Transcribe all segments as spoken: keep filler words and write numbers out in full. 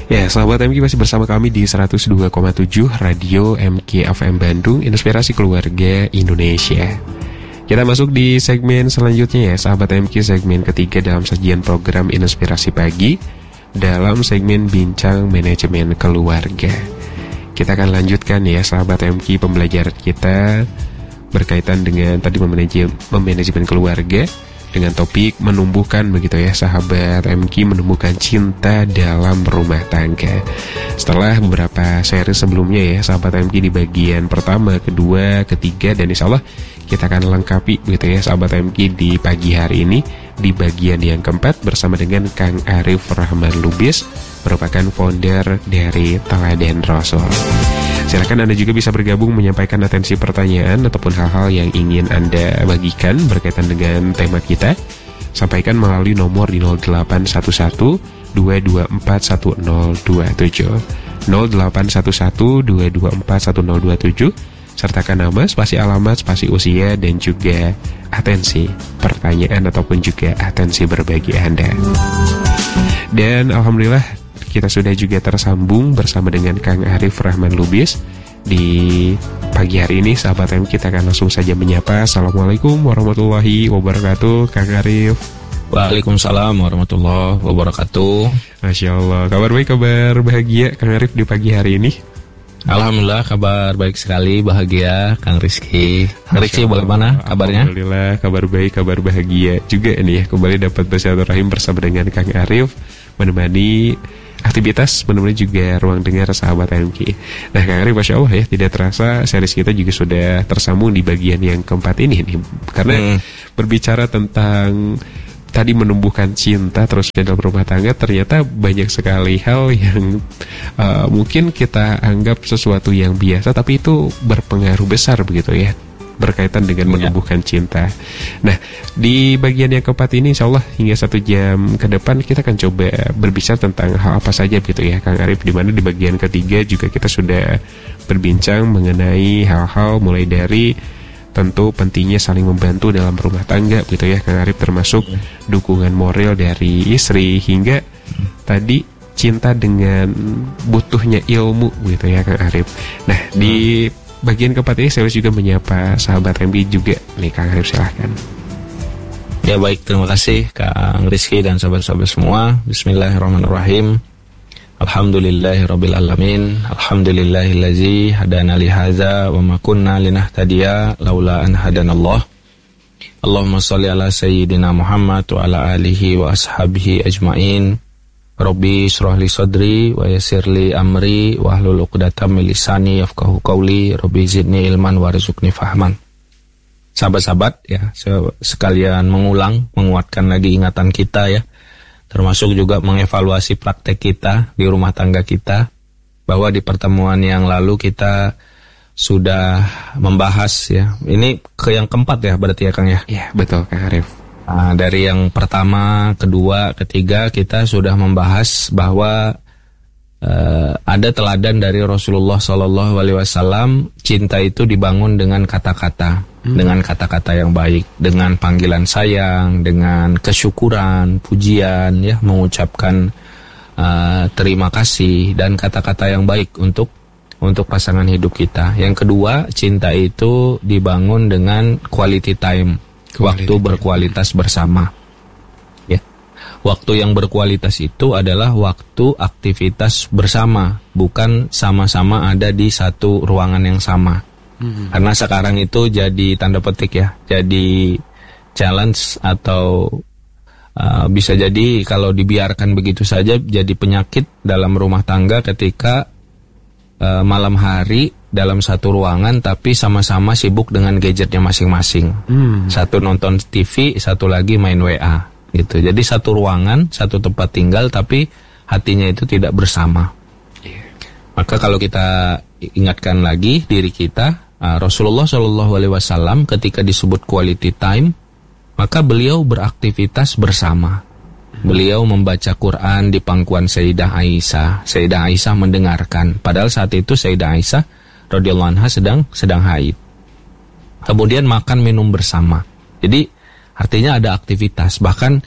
Ya, sahabat M K masih bersama kami di seratus dua koma tujuh Radio M K F M Bandung, Inspirasi Keluarga Indonesia. Kita masuk di segmen selanjutnya ya, sahabat M K, segmen ketiga dalam sajian program Inspirasi Pagi, dalam segmen Bincang Manajemen Keluarga. Kita akan lanjutkan ya, sahabat M K, pembelajaran kita berkaitan dengan tadi memanage, memanajemen keluarga, dengan topik menumbuhkan begitu ya, sahabat M K, menumbuhkan cinta dalam rumah tangga. Setelah beberapa seri sebelumnya ya, sahabat M K, di bagian pertama, kedua, ketiga, dan insya Allah kita akan lengkapi begitu ya, sahabat M K, di pagi hari ini di bagian yang keempat bersama dengan Kang Arif Rahman Lubis, merupakan founder dari Teladan Rasul. Silakan Anda juga bisa bergabung menyampaikan atensi pertanyaan ataupun hal-hal yang ingin Anda bagikan berkaitan dengan tema kita. Sampaikan melalui nomor di nol delapan satu satu dua dua empat satu nol dua tujuh nol delapan satu satu dua dua empat satu nol dua tujuh, sertakan nama, spasi alamat, spasi usia, dan juga atensi pertanyaan ataupun juga atensi berbagi Anda. Dan alhamdulillah kita sudah juga tersambung bersama dengan Kang Arif Rahman Lubis di pagi hari ini, sahabat M K. Kita akan langsung saja menyapa. Assalamualaikum warahmatullahi wabarakatuh, Kang Arif. Waalaikumsalam warahmatullahi wabarakatuh. Masya Allah, kabar baik, kabar bahagia Kang Arif di pagi hari ini? Alhamdulillah kabar baik sekali, bahagia Kang Rizky. Kang Rizky bagaimana kabarnya? Alhamdulillah kabar baik, kabar bahagia juga ini ya, kembali dapat bersilaturahim bersama dengan Kang Arif, menemani aktivitas, menemani juga ruang dengar sahabat M K. Nah Kang Arif, Masya Allah ya, tidak terasa series kita juga sudah tersambung di bagian yang keempat ini nih. Karena hmm. berbicara tentang tadi menumbuhkan cinta terus dalam rumah tangga, ternyata banyak sekali hal yang uh, mungkin kita anggap sesuatu yang biasa, tapi itu berpengaruh besar begitu ya, berkaitan dengan menumbuhkan cinta. Nah, di bagian yang keempat ini insya Allah hingga satu jam ke depan kita akan coba berbicara tentang hal apa saja gitu ya Kang Arif, di mana di bagian ketiga juga kita sudah berbincang mengenai hal-hal mulai dari tentu pentingnya saling membantu dalam rumah tangga gitu ya Kang Arif, termasuk dukungan moral dari istri, hingga tadi cinta dengan butuhnya ilmu gitu ya Kang Arif. Nah, di bagian keempat ini saya juga menyapa sahabat M B juga nih, Kang Arif silahkan. Ya baik, terima kasih Kang Rizky dan sahabat-sahabat semua. Bismillahirrahmanirrahim. Alhamdulillahirabbil alamin. Alhamdulillahillazi hadana li hadza wa ma kunna linahtadiya laula an hadanallah. Allahumma shalli ala sayyidina Muhammad wa ala alihi wa ashabihi ajmain. Rabbi shrah li sadri wa yassir li amri wa hlul 'uqdatam min lisani yafqahu qawli. Rabbi zidni ilman warzuqni fahman. Sahabat-sahabat ya, sekalian mengulang, menguatkan lagi ingatan kita ya, termasuk juga mengevaluasi praktek kita di rumah tangga kita, bahwa di pertemuan yang lalu kita sudah membahas ya, ini ke yang keempat ya berarti ya Kang ya? Iya betul Kang Arif. Nah, dari yang pertama, kedua, ketiga kita sudah membahas bahwa uh, ada teladan dari Rasulullah Shallallahu Alaihi Wasallam, cinta itu dibangun dengan kata-kata, hmm. dengan kata-kata yang baik, dengan panggilan sayang, dengan kesyukuran, pujian, ya, mengucapkan uh, terima kasih dan kata-kata yang baik untuk untuk pasangan hidup kita. Yang kedua, cinta itu dibangun dengan quality time. Waktu berkualitas bersama ya. Waktu yang berkualitas itu adalah waktu aktivitas bersama, bukan sama-sama ada di satu ruangan yang sama. hmm. Karena sekarang itu jadi tanda petik ya, jadi challenge atau uh, bisa jadi kalau dibiarkan begitu saja jadi penyakit dalam rumah tangga ketika uh, malam hari dalam satu ruangan tapi sama-sama sibuk dengan gadgetnya masing-masing. Hmm. Satu nonton T V, satu lagi main W A gitu. Jadi satu ruangan, satu tempat tinggal tapi hatinya itu tidak bersama. Yeah. Maka kalau kita ingatkan lagi diri kita, uh, Rasulullah Shallallahu Alaihi Wasallam ketika disebut quality time, maka beliau beraktivitas bersama. Hmm. Beliau membaca Quran di pangkuan Sayyidah Aisyah. Sayyidah Aisyah mendengarkan. Padahal saat itu Sayyidah Aisyah radhiyallahu anha sedang sedang haid. Kemudian makan minum bersama. Jadi artinya ada aktivitas. Bahkan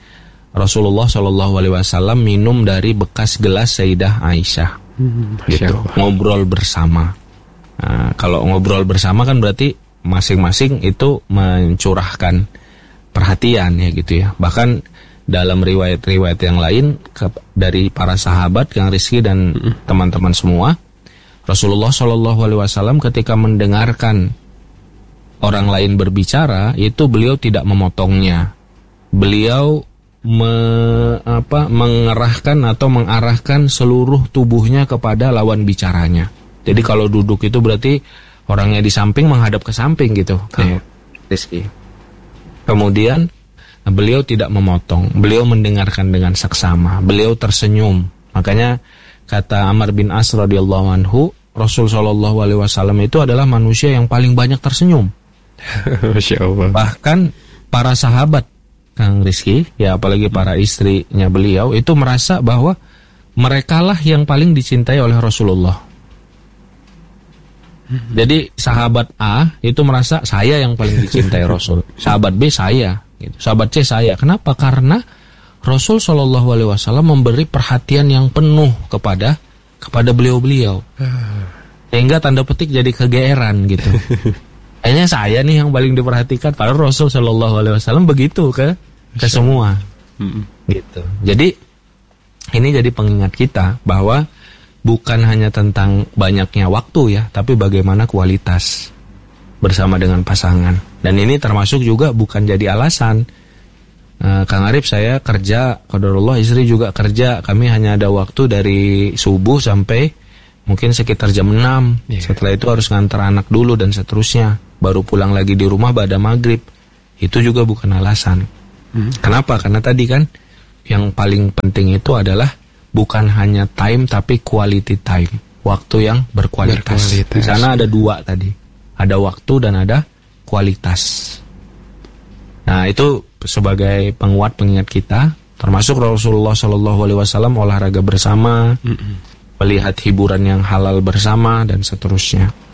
Rasulullah Shallallahu Alaihi Wasallam minum dari bekas gelas Sayyidah Aisyah, hmm, gitu, ngobrol bersama. Nah, kalau ngobrol bersama kan berarti masing-masing itu mencurahkan perhatian ya gitu ya. Bahkan dalam riwayat-riwayat yang lain ke, dari para sahabat Kang Rizky dan hmm. teman-teman semua, Rasulullah Shallallahu Alaihi Wasallam ketika mendengarkan orang lain berbicara itu beliau tidak memotongnya. Beliau me, apa, mengerahkan atau mengarahkan seluruh tubuhnya kepada lawan bicaranya. Jadi kalau duduk itu berarti orangnya di samping menghadap ke samping gitu, kayak Rizky. Kemudian beliau tidak memotong, beliau mendengarkan dengan saksama, beliau tersenyum. Makanya kata Amr bin As radhiyallahu anhu, Rasul Shallallahu Alaihi Wasallam itu adalah manusia yang paling banyak tersenyum. Masya Allah. Bahkan para sahabat Kang Rizky, ya apalagi para istrinya beliau itu merasa bahwa merekalah yang paling dicintai oleh Rasulullah. Jadi sahabat A itu merasa saya yang paling dicintai Rasul, sahabat B saya, gitu. Sahabat C saya. Kenapa? Karena Rasul Shallallahu Alaihi Wasallam memberi perhatian yang penuh kepada kepada beliau-beliau, sehingga tanda petik jadi kegeeran gitu. Kayaknya saya nih yang paling diperhatikan. Padahal Rasul Shallallahu Alaihi Wasallam begitu ke ke semua, gitu. Jadi ini jadi pengingat kita bahwa bukan hanya tentang banyaknya waktu ya, tapi bagaimana kualitas bersama dengan pasangan. Dan ini termasuk juga bukan jadi alasan. Uh, Kang Arif, saya kerja, qadarullah, istri juga kerja. Kami hanya ada waktu dari subuh sampai mungkin sekitar jam enam. Yeah. Setelah itu harus ngantar anak dulu dan seterusnya. Baru pulang lagi di rumah pada maghrib. Itu juga bukan alasan. Hmm. Kenapa? Karena tadi kan yang paling penting itu adalah bukan hanya time tapi quality time, waktu yang berkualitas. berkualitas. Di sana ada dua tadi, ada waktu dan ada kualitas. Nah itu sebagai penguat pengingat kita, termasuk Rasulullah Shallallahu Alaihi Wasallam olahraga bersama, mm-mm. melihat hiburan yang halal bersama dan seterusnya.